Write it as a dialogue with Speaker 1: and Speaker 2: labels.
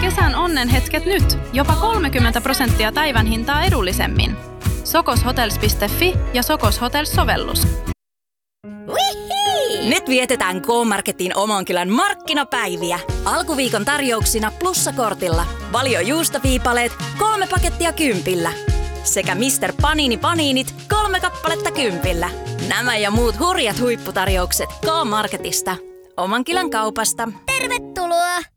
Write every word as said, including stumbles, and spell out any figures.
Speaker 1: kesän onnenhetket nyt. Jopa kolmekymmentä prosenttia päivän hintaa edullisemmin. sokoshotels piste fi ja Sokos Hotels-sovellus.
Speaker 2: Nyt vietetään K-Marketin Omankylän markkinapäiviä. Alkuviikon tarjouksina plussakortilla. Valio juustoviipaleet, kolme pakettia kympillä. Sekä mister Panini Paniinit, kolme kappaletta kympillä. Nämä ja muut hurjat huipputarjoukset K-Marketista. Omankylän kaupasta.
Speaker 3: Tervetuloa!